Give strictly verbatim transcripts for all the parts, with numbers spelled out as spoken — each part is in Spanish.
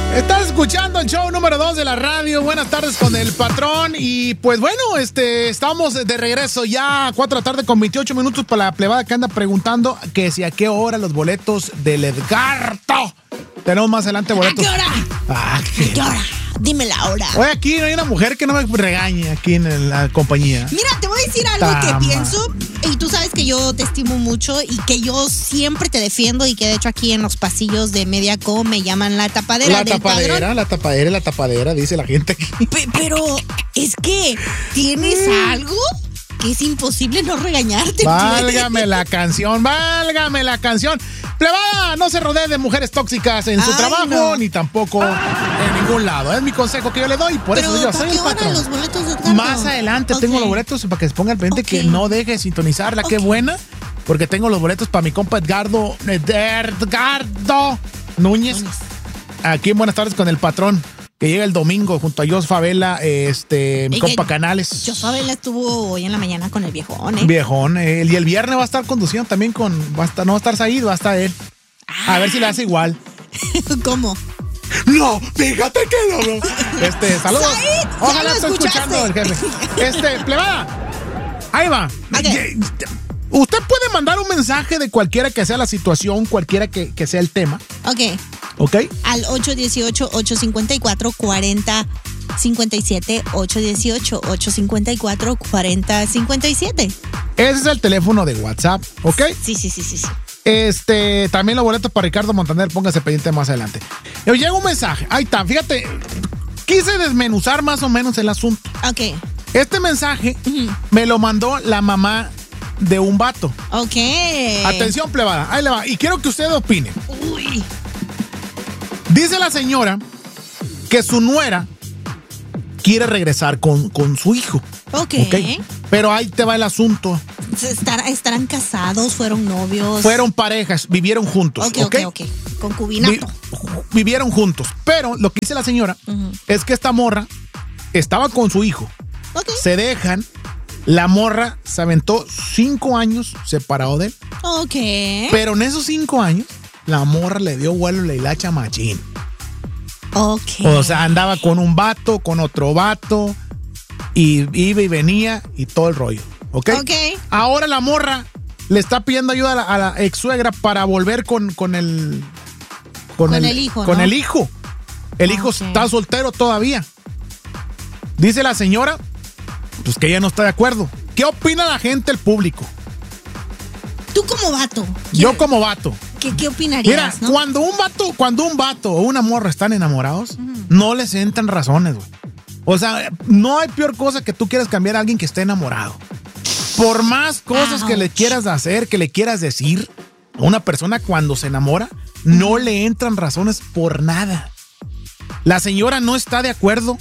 Estás escuchando el show número dos de la radio. Buenas tardes con el patrón. Y pues bueno, este, estamos de regreso ya a cuatro de la tarde con veintiocho minutos para la plebada que anda preguntando que si a qué hora los boletos del Edgardo. Tenemos más adelante boletos. ¿A qué hora? Ah, ¿qué? ¿A qué hora? Dime la hora. Oye, aquí no hay una mujer que no me regañe aquí en la compañía. Mira, te voy a decir algo Tama. que pienso, y tú sabes que yo te estimo mucho y que yo siempre te defiendo, y que de hecho aquí en los pasillos de Mediaco me llaman la tapadera La del tapadera, padrón. la tapadera, la tapadera, dice la gente aquí. Pe- pero es que tienes algo que es imposible no regañarte. Válgame la canción, válgame la canción. Plebada, no se rodee de mujeres tóxicas en su Ay, trabajo, no. ni tampoco en ningún lado. Es mi consejo que yo le doy, por Pero, eso yo ¿para soy qué el hora patrón. los boletos de Edgardo? Más adelante Ok. tengo los boletos para que se ponga al pendiente, Ok. que no deje de sintonizarla. Qué Ok. buena, porque tengo los boletos para mi compa Edgardo, Edgardo Núñez. Núñez. Aquí en Buenas Tardes con el patrón, que llega el domingo junto a Jos Favela, este, mi Y compa que Canales. Yo Fabela estuvo hoy en la mañana con el viejón, ¿eh? Viejón, eh, y el viernes va a estar conduciendo también con, va a estar, no va a estar Said, va a estar él. A ver si le hace igual. ¿Cómo? No, fíjate que no. no. Este, saludos. Said, ya Ojalá lo esté escuchaste. escuchando el jefe. Este, plebada. Ahí va. Ok. Usted puede mandar un mensaje de cualquiera que sea la situación, cualquiera que, que sea el tema. Ok. ¿Ok? Al ocho uno ocho, ocho cinco cuatro, cuatro cero cinco siete, ocho uno ocho, ocho cinco cuatro, cuatro cero cinco siete. Ese es el teléfono de WhatsApp. ¿Ok? Sí, sí, sí, sí, sí. Este, también los boletos para Ricardo Montaner, póngase pendiente más adelante. Yo llega un mensaje. Ahí está, fíjate. Quise desmenuzar más o menos el asunto. Ok. Este mensaje Ujú. me lo mandó la mamá de un vato. Ok. Atención, plebada, ahí le va. Y quiero que usted opine. Uy. Dice la señora que su nuera quiere regresar con, con su hijo. Ok. ¿Ok? Pero ahí te va el asunto. Estar- estarán casados, fueron novios. Fueron parejas, vivieron juntos. Ok, ¿Ok? ok, ok. Concubinato. Vi- vivieron juntos. Pero lo que dice la señora Ujú. es que esta morra estaba con su hijo. Ok. Se dejan. La morra se aventó cinco años separado de él. Ok. Pero en esos cinco años, la morra le dio vuelo la hilacha machín. Ok. O sea, andaba con un vato, con otro vato, y iba y venía y todo el rollo. ¿Ok? Ok. Ahora la morra le está pidiendo ayuda a la, a la ex suegra para volver con, con el. Con el hijo, Con ¿no? el hijo. El hijo Ok. está soltero todavía. Dice la señora, pues que ella no está de acuerdo. ¿Qué opina la gente, el público? Tú como vato. Yo como vato. ¿Qué, qué opinarías, Mira, no? cuando un vato, cuando un vato o una morra están enamorados, no les entran razones, güey. O sea, no hay peor cosa que tú quieras cambiar a alguien que esté enamorado. Por más cosas que le Ouch. quieras hacer, que le quieras decir, a una persona cuando se enamora, no le entran razones por nada. La señora no está de acuerdo,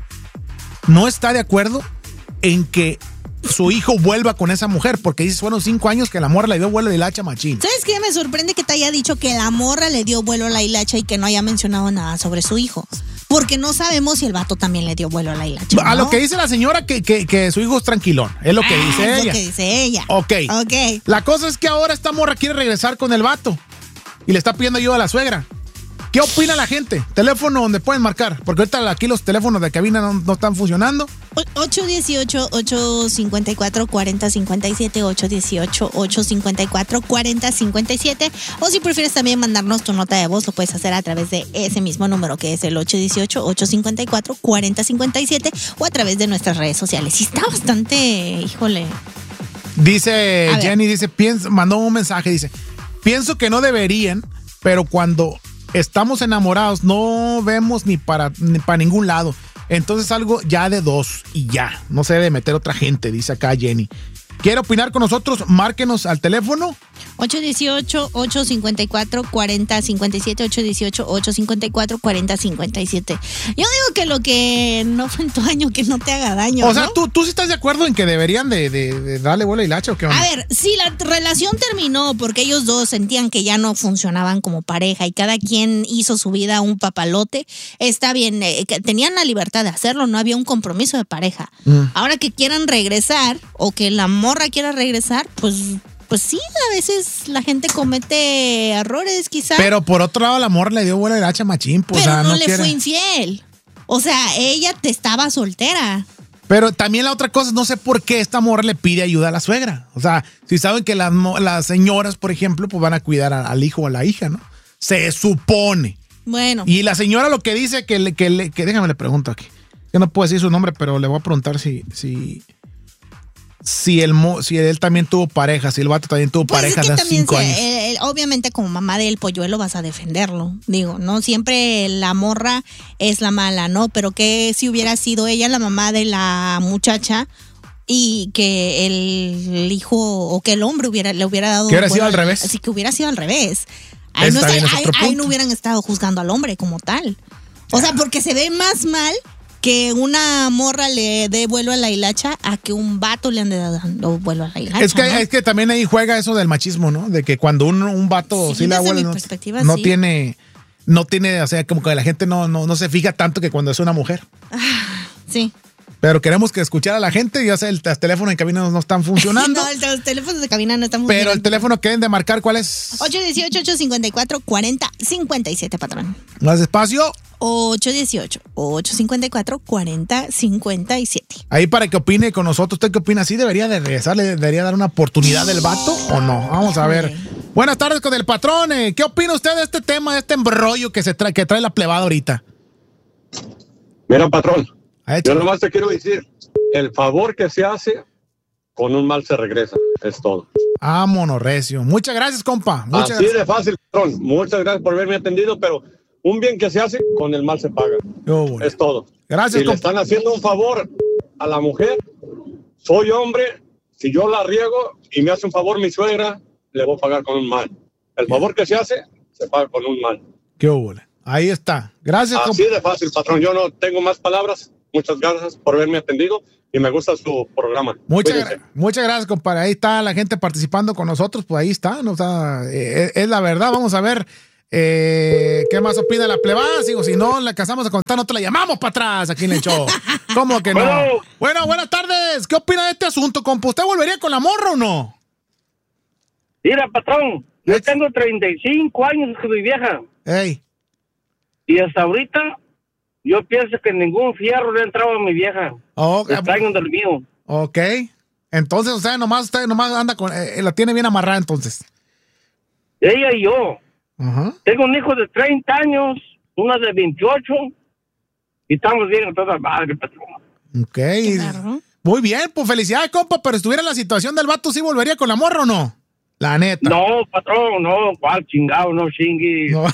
no está de acuerdo en que su hijo vuelva con esa mujer, porque dice, fueron cinco años que la morra le dio vuelo de hilacha machín. ¿Sabes qué? Me sorprende que te haya dicho que la morra le dio vuelo a la hilacha y que no haya mencionado nada sobre su hijo. Porque no sabemos si el vato también le dio vuelo a la hilacha. A ¿no? lo que dice la señora, que, que, que su hijo es tranquilón. Es lo que Ah, dice es ella. lo que dice ella. Ok. Ok. La cosa es que ahora esta morra quiere regresar con el vato y le está pidiendo ayuda a la suegra. ¿Qué opina la gente? Teléfono donde pueden marcar, porque ahorita aquí los teléfonos de cabina no, no están funcionando. ocho uno ocho, ocho cinco cuatro, cuatro cero cinco siete, ocho uno ocho, ocho cinco cuatro, cuatro cero cinco siete, o si prefieres también mandarnos tu nota de voz, lo puedes hacer a través de ese mismo número que es el ocho uno ocho, ocho cinco cuatro, cuatro cero cinco siete, o a través de nuestras redes sociales. Y está bastante, híjole. Dice A ver. Jenny, dice, pienso, mandó un mensaje, dice, pienso que no deberían, pero cuando estamos enamorados no vemos ni para, ni para ningún lado. Entonces algo ya de dos y ya. No se debe meter otra gente, dice acá Jenny. ¿Quiere opinar con nosotros? Márquenos al teléfono. ocho uno ocho, ocho cinco cuatro, cuatro cero cinco siete, ocho uno ocho, ocho cinco cuatro, cuatro cero cinco siete. Yo digo que lo que no fue en tu año, que no te haga daño. O sea, ¿no? ¿tú, ¿tú sí estás de acuerdo en que deberían de, de, de darle vuelo a hilacha o qué onda? A ver, si la relación terminó porque ellos dos sentían que ya no funcionaban como pareja y cada quien hizo su vida un papalote, está bien, eh, que tenían la libertad de hacerlo, no había un compromiso de pareja. Mm. Ahora que quieran regresar o que la morra quiera regresar, pues pues sí, a veces la gente comete errores, quizás. Pero por otro lado, el amor le dio vuelo al hacha machín, pues. Pero o sea, no, no le quiere. fue infiel. O sea, ella te estaba soltera. Pero también la otra cosa, no sé por qué esta morra le pide ayuda a la suegra. O sea, si saben que las, las señoras, por ejemplo, pues van a cuidar a, al hijo o a la hija, ¿no? Se supone. Bueno. Y la señora lo que dice que, le, que, le, que déjame le pregunto aquí. Yo no puedo decir su nombre, pero le voy a preguntar si si si él, si él también tuvo pareja, si el vato también tuvo pues pareja es que hace también cinco se, años. eh, obviamente como mamá del polluelo vas a defenderlo. Digo, no siempre la morra es la mala, ¿no? Pero que si hubiera sido ella la mamá de la muchacha y que el hijo o que el hombre hubiera le hubiera dado. Que hubiera sido bueno, al revés. Así que hubiera sido al revés. Ahí no, Está está, bien, es ahí, otro ahí punto. no hubieran estado juzgando al hombre como tal. O sea, porque se ve más mal que una morra le dé vuelo a la hilacha a que un vato le ande dando vuelo a la hilacha. Es que, ¿no? es que también ahí juega eso del machismo, ¿no? De que cuando un, un vato Sí, sí, le da desde vuelo, mi no, perspectiva, no sí. tiene, no tiene, o sea, como que la gente no, no, no se fija tanto que cuando es una mujer. Sí. Pero queremos que escuchar a la gente, ya sé, el, los teléfonos en cabina no, no están funcionando. No, el- los teléfonos de cabina no están funcionando. Pero el teléfono que deben de marcar, ¿cuál es? ocho uno ocho, ocho cinco cuatro, cuatro cero cinco siete, patrón. Más despacio. ocho uno ocho, ocho cinco cuatro, cuatro cero cinco siete. Ahí para que opine con nosotros. ¿Usted qué opina? ¿Sí debería de regresar? ¿Le debería dar una oportunidad del vato o no? Vamos a ver. Buenas tardes con el patrón. eh. ¿Qué opina usted de este tema, de este embrollo que, se trae, que trae la plebada ahorita? Mira, patrón, A ver, yo nomás te quiero decir, el favor que se hace, con un mal se regresa, es todo. Ah, monorrecio. Muchas gracias, compa. Muchas Así gracias. de fácil, patrón. Muchas gracias por haberme atendido, pero un bien que se hace, con el mal se paga. Yo, bueno. Es todo. Gracias, Si le compa. están haciendo un favor a la mujer, soy hombre, si yo la riego y me hace un favor mi suegra, le voy a pagar con un mal. El favor que se hace, se paga con un mal. Qué hubo. Ahí está. Gracias, compa. Así de fácil, patrón. Yo no tengo más palabras. Muchas gracias por haberme atendido y me gusta su programa. Muchas, Cuídense. gra- muchas gracias, compadre. Ahí está la gente participando con nosotros. Pues ahí está. ¿no? O sea, eh, es la verdad. Vamos a ver eh, qué más opina la plebada. Digo, si no la casamos a contar, no te la llamamos para atrás aquí en el show. ¿Cómo que no? Bueno. Bueno, buenas tardes. ¿Qué opina de este asunto, compa? ¿Usted volvería con la morra o no? Mira, patrón, yo Ech- tengo treinta y cinco años con mi vieja Ey. y hasta ahorita yo pienso que ningún fierro le ha entrado a mi vieja. Oh, Le traigo del mío. ok. Entonces, o sea, nomás usted nomás anda con... eh, la tiene bien amarrada, entonces. Ella y yo. Ajá. Tengo un hijo de treinta años, una de veintiocho y estamos bien a toda madre, patrón. Ok. Claro. Muy bien, pues felicidades, compa, pero estuviera en la situación del vato, ¿sí volvería con la morra o no? La neta. No, patrón, no, cuál chingado, no chingui. No,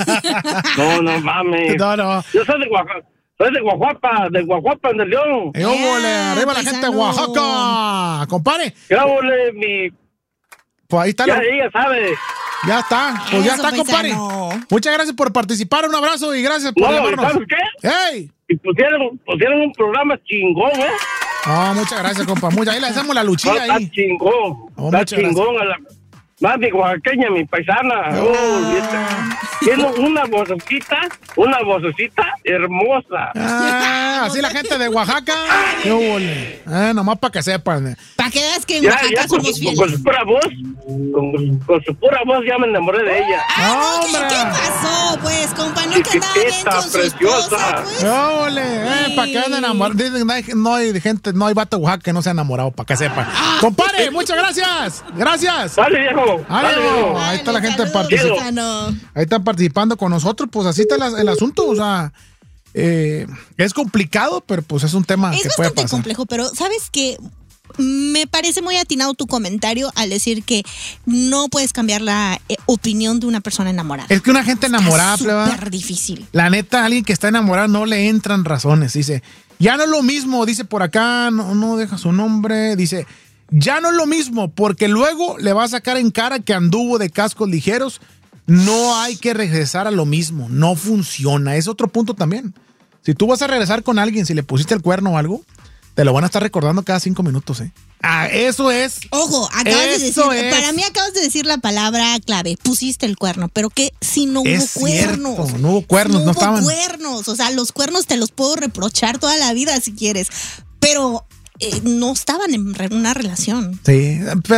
No, no mames. no. no. Yo soy de Oaxaca, soy de Guajuapa, de Guajuapa, de León. Eh, óvole, Yeah, arriba la gente de paisano. Oaxaca. Compadre, ¿Qué ole, mi? pues ahí está. Ya lo- ella sabe. Ya está. Pues ya Eso, está, compadre. paisano. Muchas gracias por participar. Un abrazo y gracias por No, llamarnos. ¿sabes qué? ¡Ey! Y pusieron, pusieron un programa chingón, ¿eh? Ah, muchas gracias, compa. Muchas, ahí le hacemos la luchilla Está ahí. chingón. Oh, está muchas chingón. A la, más mi oaxaqueña, mi paisana. Oh. Oh, viste. Tiene una vocecita, una vocecita hermosa. Ah, así la gente de Oaxaca. ¡Qué óvole! Eh, nomás para que sepan. Para que veas que en Ya, Oaxaca ya con, somos su- fieles. con su pura voz, con, con su pura voz ya me enamoré de ella. Ah, no, ¿qué, ¡Hombre! qué pasó, pues, compa? ¿No que andaba bien Chiquitita, con su preciosa. esposa, pues? ¡Qué óvole! Eh, para que anden enamorados. Dicen, no hay, no hay gente, no hay vato de Oaxaca que no se ha enamorado, para que sepan. Compadre, muchas gracias. Gracias. Dale, viejo. Dale, Dale, viejo. viejo. Ahí está la Dale, gente saludos, participando. paisano. Ahí están participando con nosotros, pues así está la- el asunto, o sea, eh, es complicado, pero pues es un tema Es que puede bastante pasar. complejo, pero ¿sabes qué? Me parece muy atinado tu comentario al decir que no puedes cambiar la eh, opinión de una persona enamorada. Es que una gente enamorada, Está pleba, súper difícil. la neta, a alguien que está enamorado no le entran razones, dice, ya no es lo mismo, dice por acá, no, no deja su nombre, dice, ya no es lo mismo, porque luego le va a sacar en cara que anduvo de cascos ligeros, no hay que regresar a lo mismo, no funciona, es otro punto también. Si tú vas a regresar con alguien, si le pusiste el cuerno o algo, te lo van a estar recordando cada cinco minutos, ¿eh? Ah, eso es. Ojo, acabas de decir, Eso es. para mí acabas de decir la palabra clave, pusiste el cuerno, pero que si no hubo Es cuernos. cierto, no hubo cuernos, no hubo estaban. cuernos, o sea, los cuernos te los puedo reprochar toda la vida si quieres, pero eh, no estaban en re- una relación. Sí, pero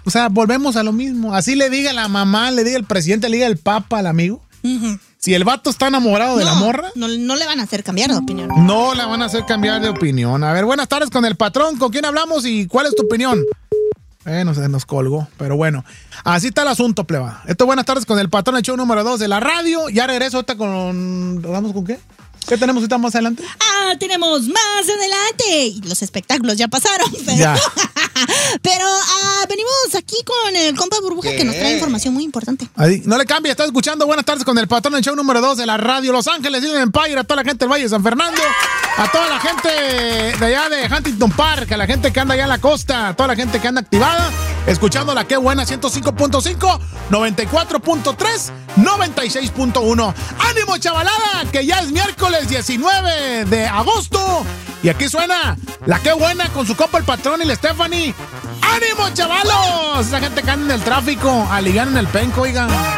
o sea, volvemos a lo mismo. Así le diga la mamá, le diga el presidente, le diga el papa al amigo. Uh-huh. Si el vato está enamorado de no, la morra. No, no le van a hacer cambiar de opinión. No le van a hacer cambiar de opinión. A ver, buenas tardes con el patrón. ¿Con quién hablamos y cuál es tu opinión? Bueno, se nos colgó, pero bueno. Así está el asunto, pleba. Esto es buenas tardes con el patrón, el show número dos de la radio. Ya regreso ahorita con... ¿Vamos con qué? ¿Qué tenemos ahorita más adelante? Ah, tenemos más adelante. Y los espectáculos ya pasaron, pero... Ya. pero ah, venimos aquí con el compa Burbuja ¿Qué? Que nos trae información muy importante. Ahí, no le cambie, está escuchando buenas tardes con el patrón, el show número dos de la radio Los Ángeles, Inland Empire, a toda la gente del Valle de San Fernando, a toda la gente de allá de Huntington Park, a la gente que anda allá en la costa, a toda la gente que anda activada, escuchando la Qué Buena ciento cinco punto cinco, noventa y cuatro punto tres, noventa y seis punto uno. ¡Ánimo, chavalada! Que ya es miércoles diecinueve de agosto. Y aquí suena la Qué Buena con su copa el patrón y la Stephanie. ¡Ánimo, chavalos! Esa gente que anda en el tráfico, alivian en el penco, oigan.